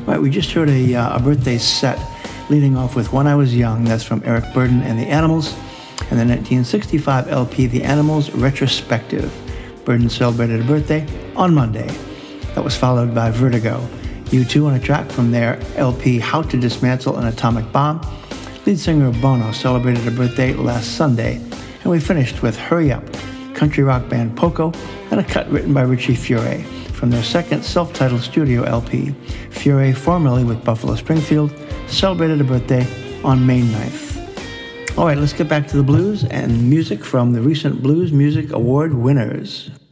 Right, we just heard a birthday set leading off with When I Was Young. That's from Eric Burdon and the Animals. And the 1965 LP, The Animals Retrospective. Burdon celebrated a birthday on Monday. That was followed by Vertigo. U2 on a track from their LP, How to Dismantle an Atomic Bomb. Lead singer Bono celebrated a birthday last Sunday. And we finished with Hurry Up, country rock band Poco, and a cut written by Richie Furay from their second self-titled studio LP. Furay, formerly with Buffalo Springfield, celebrated a birthday on May 9th. All right, let's get back to the blues and music from the recent Blues Music Award winners.